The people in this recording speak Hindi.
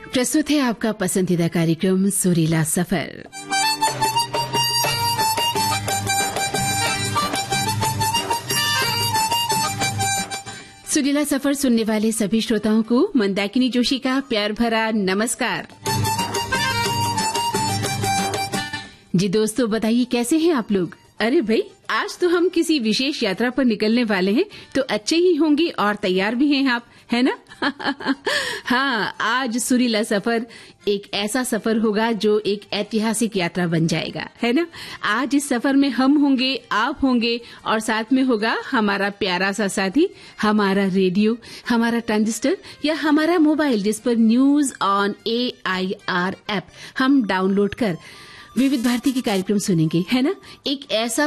प्रस्तुत है आपका पसंदीदा कार्यक्रम सुरीला सफर। सुरीला सफर सुनने वाले सभी श्रोताओं को मंदाकिनी जोशी का प्यार भरा नमस्कार। जी दोस्तों, बताइए कैसे हैं आप लोग? अरे भाई, आज तो हम किसी विशेष यात्रा पर निकलने वाले हैं, तो अच्छे ही होंगे और तैयार भी हैं आप, है ना? हाँ, आज सुरीला सफर एक ऐसा सफर होगा जो एक ऐतिहासिक यात्रा बन जाएगा, है ना? आज इस सफर में हम होंगे, आप होंगे और साथ में होगा हमारा प्यारा सा साथी, हमारा रेडियो, हमारा ट्रांजिस्टर या हमारा मोबाइल, जिस पर न्यूज ऑन AIR ऐप हम डाउनलोड कर विविध भारती के कार्यक्रम सुनेंगे, है ना? एक ऐसा